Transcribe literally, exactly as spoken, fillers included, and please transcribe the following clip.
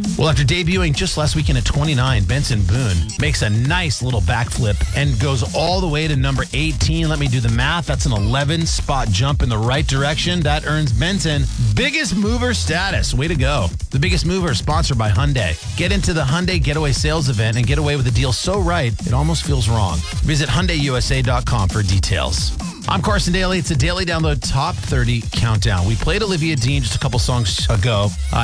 Well, after debuting just last weekend at twenty-nine, Benson Boone makes a nice little backflip and goes all the way to number eighteen. Let me do the math. That's an eleven spot jump in the right direction. That earns Benson biggest mover status. Way to go. The Biggest Mover is sponsored by Hyundai. Get into the Hyundai Getaway Sales Event and get away with a deal so right, it almost feels wrong. Visit Hyundai U S A dot com for details. I'm Carson Daly. It's a Daily Download Top thirty Countdown. We played Olivia Dean just a couple songs ago. Uh,